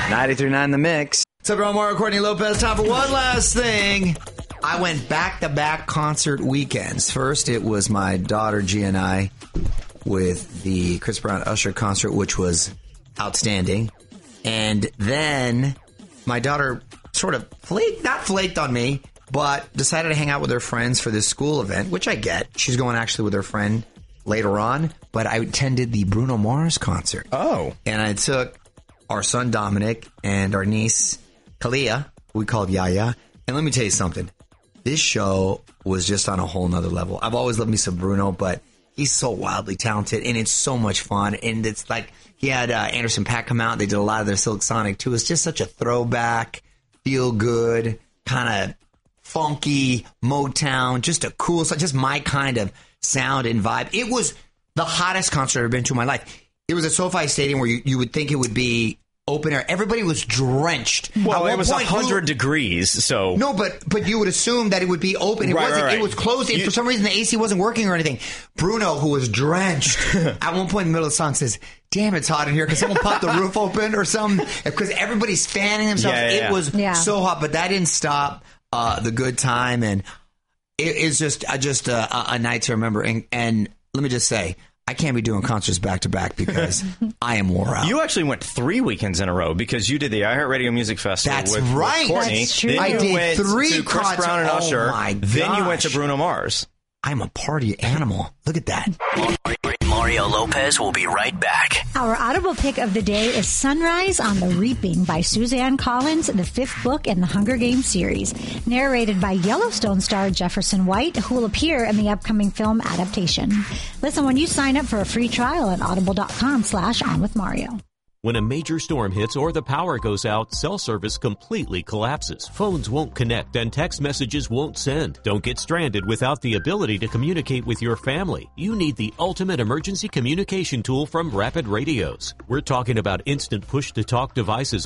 93.9 The Mix. What's up, Mario, Courtney Lopez? Time for one last thing. I went back-to-back concert weekends. First, it was my daughter, Gia, and I with the Chris Brown Usher concert, which was outstanding. And then my daughter sort of flaked on me, but decided to hang out with her friends for this school event, which I get. She's going actually with her friend later on, but I attended the Bruno Mars concert. Oh. And I took our son Dominic and our niece Kalia, we called Yaya. And let me tell you something. This show was just on a whole nother level. I've always loved me some Bruno, but he's so wildly talented, and it's so much fun. And it's like he had Anderson .Paak come out. They did a lot of their Silk Sonic, too. It's just such a throwback, feel-good, kind of funky Motown, just a cool, just my kind of sound and vibe. It was the hottest concert I've ever been to in my life. It was at SoFi Stadium where you would think it would be open air. Everybody was drenched. Well, it was 100 degrees, so... No, but you would assume that it would be open. It wasn't. Right. It was closed. For some reason, the AC wasn't working or anything. Bruno, who was drenched, at one point in the middle of the song says, damn, it's hot in here. Could someone pop the roof open or something? Because everybody's fanning themselves. It was so hot, but that didn't stop the good time. And it's just a night to remember. And let me just say, I can't be doing concerts back-to-back because I am wore out. You actually went 3 weekends in a row because you did the iHeartRadio Music Festival with Courtney. That's true. Then I you did went 3 to Chris concerts. Brown and Usher. Oh my gosh. Then you went to Bruno Mars. I'm a party animal. Look at that. Mario Lopez will be right back. Our audible pick of the day is Sunrise on the Reaping by Suzanne Collins, the 5th book in the Hunger Games series, narrated by Yellowstone star Jefferson White, who will appear in the upcoming film adaptation. Listen when you sign up for a free trial at audible.com/onwithmario. When a major storm hits or the power goes out, cell service completely collapses. Phones won't connect and text messages won't send. Don't get stranded without the ability to communicate with your family. You need the ultimate emergency communication tool from Rapid Radios. We're talking about instant push-to-talk devices